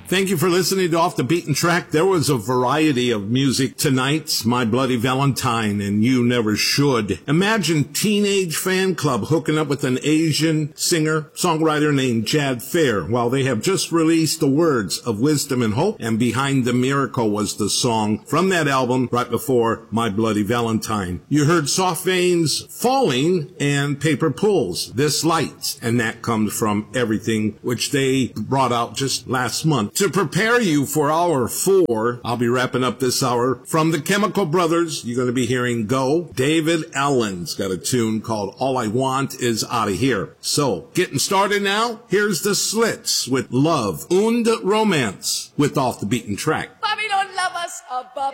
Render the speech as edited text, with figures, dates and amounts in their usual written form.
Thank you for listening to Off the Beaten Track. There was a variety of music tonight. My Bloody Valentine and You Never Should. Imagine Teenage Fan Club hooking up with an Asian singer-songwriter named Chad Fair while they have just released the words of Wisdom and Hope, and Behind the Miracle was the song from that album right before My Bloody Valentine. You heard Soft Veins, Falling, and Paper Pulls, This Light, and that comes from Everything, which they brought out just last month. To prepare you for hour 4, I'll be wrapping up this hour. From the Chemical Brothers, you're going to be hearing Go. David Allen's got a tune called All I Want Is Outta Here. So, getting started now, here's the Slits with Love und Romance with Off the Beaten Track. Bobby don't love us, Bobby.